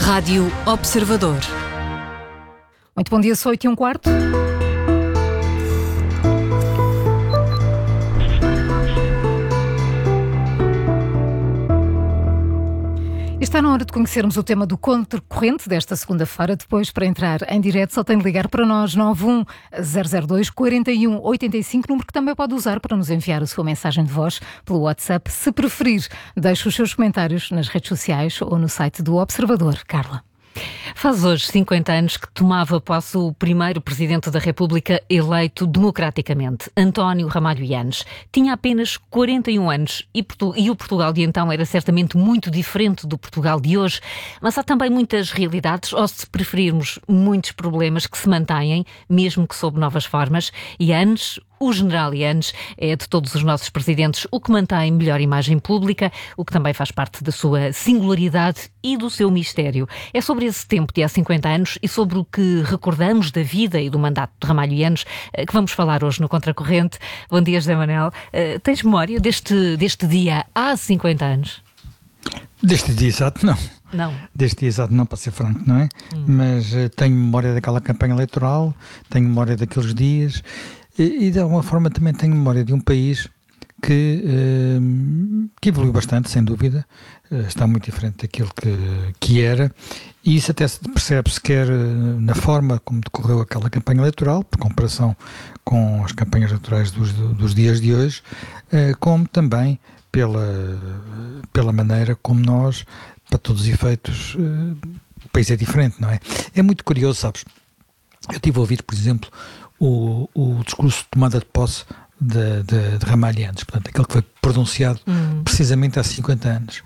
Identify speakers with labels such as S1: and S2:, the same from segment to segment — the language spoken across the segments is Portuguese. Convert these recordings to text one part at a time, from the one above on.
S1: Rádio Observador.
S2: Muito bom dia, sou 8h15. Está na hora de conhecermos o tema do Contracorrente desta segunda-feira. Depois, para entrar em direto, só tem de ligar para nós 91002-4185, número que também pode usar para nos enviar a sua mensagem de voz pelo WhatsApp. Se preferir, deixe os seus comentários nas redes sociais ou no site do Observador. Carla.
S3: Faz hoje 50 anos que tomava posse o primeiro Presidente da República eleito democraticamente, António Ramalho Eanes. Tinha apenas 41 anos e o Portugal de então era certamente muito diferente do Portugal de hoje, mas há também muitas realidades, ou se preferirmos, muitos problemas que se mantêm, mesmo que sob novas formas. Eanes, o general Eanes, é de todos os nossos presidentes o que mantém melhor imagem pública, o que também faz parte da sua singularidade e do seu mistério. É sobre esse tempo de há 50 anos e sobre o que recordamos da vida e do mandato de Ramalho Eanes que vamos falar hoje no Contracorrente. Bom dia, José Manel. Tens memória deste dia há 50 anos?
S4: Deste dia exato, não.
S3: Não.
S4: Deste dia exato, não, para ser franco, não é? Mas tenho memória daquela campanha eleitoral, tenho memória daqueles dias e de alguma forma também tenho memória de um país que evoluiu bastante, sem dúvida. Está muito diferente daquilo que era, e isso até se percebe-se quer na forma como decorreu aquela campanha eleitoral, por comparação com as campanhas eleitorais dos dias de hoje, como também pela maneira como nós, para todos os efeitos, o país é diferente, não é? É muito curioso, sabes? Eu estive a ouvir, por exemplo, o discurso de tomada de posse de Ramalho Eanes, portanto, aquele que foi pronunciado precisamente há 50 anos.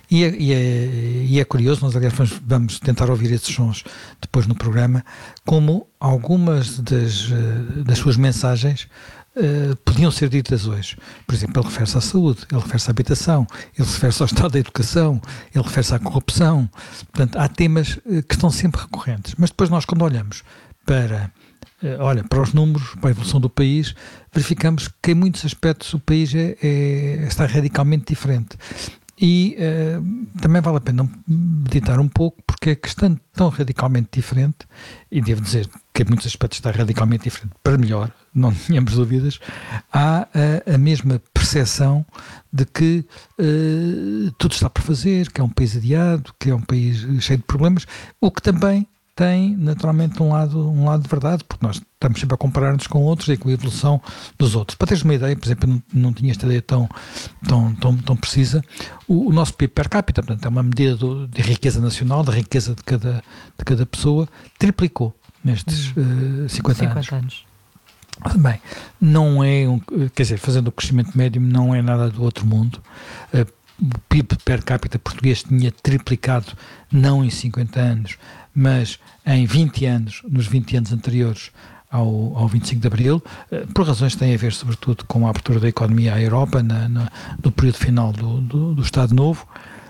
S4: E é curioso, nós aliás vamos tentar ouvir esses sons depois no programa, como algumas das suas mensagens podiam ser ditas hoje. Por exemplo, ele refere-se à saúde, ele refere-se à habitação, ele refere-se ao estado da educação, ele refere-se à corrupção. Portanto, há temas que estão sempre recorrentes. Mas depois nós, quando olhamos para os números, para a evolução do país, verificamos que em muitos aspectos o país está radicalmente diferente. E também vale a pena meditar um pouco, porque é que estando tão radicalmente diferente, e devo dizer que em muitos aspectos está radicalmente diferente para melhor, não tínhamos dúvidas, há a mesma percepção de que tudo está por fazer, que é um país adiado, que é um país cheio de problemas, o que também tem naturalmente um lado de verdade, porque nós estamos sempre a comparar-nos com outros e com a evolução dos outros. Para teres uma ideia, por exemplo, eu não tinha esta ideia tão precisa, o nosso PIB per capita, portanto, é uma medida de riqueza nacional, da riqueza de cada pessoa, triplicou nestes 50 anos. Bem, não é, quer dizer, fazendo o crescimento médio, não é nada do outro mundo. O PIB per capita português tinha triplicado, não em 50 anos, mas em 20 anos, nos 20 anos anteriores ao 25 de Abril, por razões que têm a ver, sobretudo, com a abertura da economia à Europa, no período final do Estado Novo,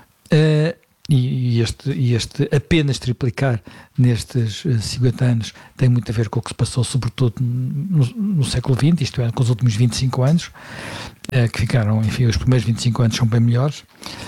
S4: e este apenas triplicar nestes 50 anos tem muito a ver com o que se passou, sobretudo no século XX, isto é, com os últimos 25 anos, que ficaram, enfim, os primeiros 25 anos são bem melhores,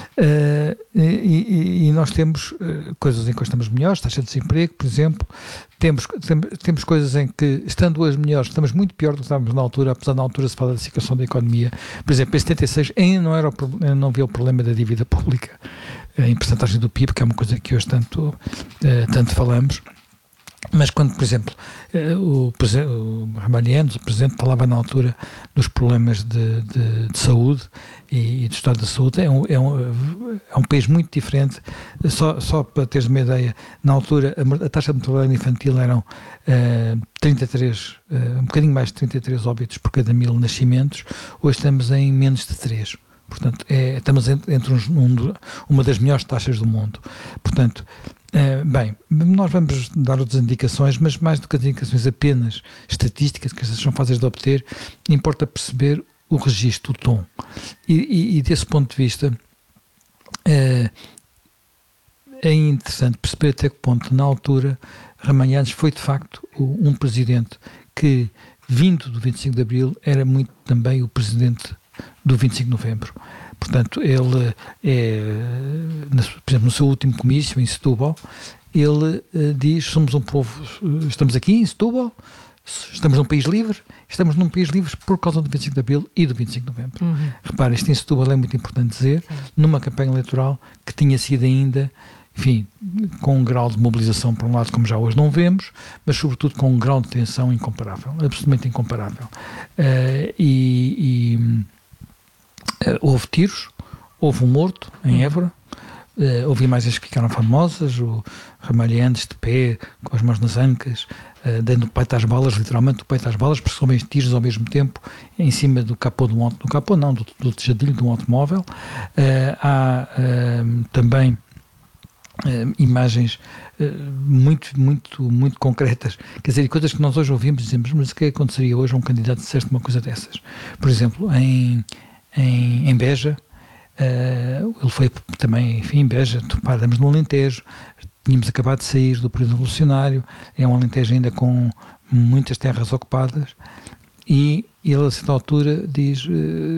S4: e nós temos coisas em que estamos melhores, taxa de desemprego, por exemplo, temos coisas em que, estando hoje melhores, estamos muito pior do que estávamos na altura, apesar da altura se falar da situação da economia. Por exemplo, em 76 ainda não havia o problema da dívida pública em percentagem do PIB, que é uma coisa que hoje tanto falamos. Mas quando, por exemplo, o Ramalho Eanes, o Presidente, falava na altura dos problemas de saúde e do estado da saúde, é um país muito diferente. Só para teres uma ideia, na altura a taxa de mortalidade infantil eram 33, um bocadinho mais de 33 óbitos por cada 1000 nascimentos. Hoje estamos em menos de 3. Portanto, estamos entre uma das melhores taxas do mundo. Portanto, bem, nós vamos dar outras indicações, mas mais do que as indicações apenas estatísticas, que essas são fáceis de obter, importa perceber o registro, o tom. E desse ponto de vista, é interessante perceber até que ponto, na altura, Ramalho Eanes foi de facto um presidente que, vindo do 25 de Abril, era muito também o presidente do 25 de Novembro. Portanto, ele por exemplo, no seu último comício em Setúbal, ele diz: somos um povo, estamos aqui em Setúbal, estamos num país livre, estamos num país livre por causa do 25 de Abril e do 25 de Novembro. Repara, isto em Setúbal é muito importante dizer, numa campanha eleitoral que tinha sido ainda, enfim, com um grau de mobilização por um lado como já hoje não vemos, mas sobretudo com um grau de tensão incomparável, absolutamente incomparável. Houve tiros, houve um morto em Évora, houve imagens que ficaram famosas, o Ramalho Andes de pé, com as mãos nas ancas, dando o peito às balas, literalmente o peito às balas, porque são bem tiros ao mesmo tempo, em cima do capô do tejadilho de um automóvel. Há também imagens muito concretas, quer dizer, coisas que nós hoje ouvimos e dizemos, mas o que aconteceria hoje a um candidato que dissesse uma coisa dessas? Por exemplo, em Beja, ele foi também, enfim, em Beja, paramos no Alentejo, tínhamos acabado de sair do período revolucionário, é um Alentejo ainda com muitas terras ocupadas, e ele a certa altura diz,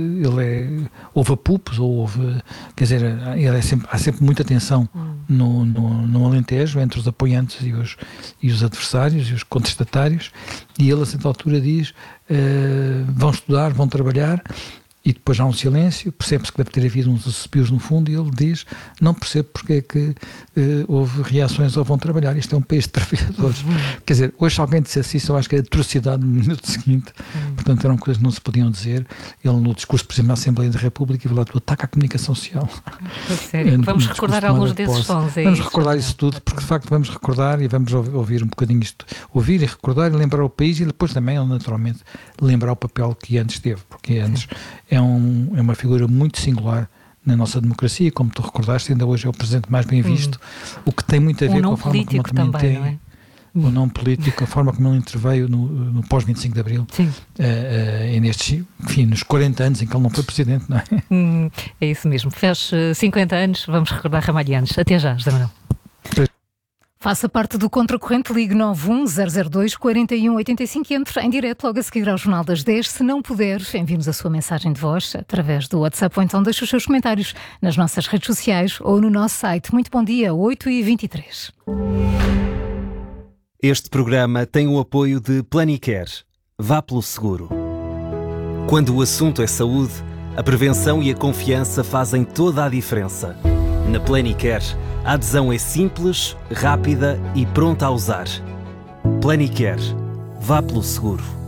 S4: houve apupos, quer dizer, há sempre muita tensão no Alentejo, entre os apoiantes e os adversários e os contestatários, e ele a certa altura diz, vão estudar, vão trabalhar. E depois há um silêncio, percebe-se que deve ter havido uns assobios no fundo, e ele diz, não percebo porque é que houve reações ao vão trabalhar, isto é um país de trabalhadores. Quer dizer, hoje se alguém dissesse isso, eu acho que é atrocidade no minuto seguinte. Portanto, eram coisas que não se podiam dizer. Ele no discurso, por exemplo, na Assembleia da República, falou do ataque à comunicação social.
S3: Sério? Vamos recordar alguns desses sons.
S4: Vamos recordar isso tudo, porque de facto vamos recordar e vamos ouvir um bocadinho isto, ouvir e recordar e lembrar o país, e depois também, naturalmente, lembrar o papel que antes teve, porque antes é uma figura muito singular na nossa democracia, como tu recordaste, ainda hoje é o presidente mais bem visto, o que tem muito a ver com a forma como também tem, não é? O não político, a forma como ele interveio no pós-25 de Abril, e nos 40 anos em que ele não foi presidente, não é?
S3: É isso mesmo. Fez 50 anos, vamos recordar Ramalho Andes. Até já, José Manuel.
S2: Faça parte do Contracorrente, ligue 91002-4185 e entre em direto logo a seguir ao Jornal das 10. Se não puder, envie-nos a sua mensagem de voz através do WhatsApp ou então deixe os seus comentários nas nossas redes sociais ou no nosso site. Muito bom dia, 8h23.
S1: Este programa tem o apoio de Planicare. Vá pelo seguro. Quando o assunto é saúde, a prevenção e a confiança fazem toda a diferença. Na Planicare, a adesão é simples, rápida e pronta a usar. Planicare. Vá pelo seguro.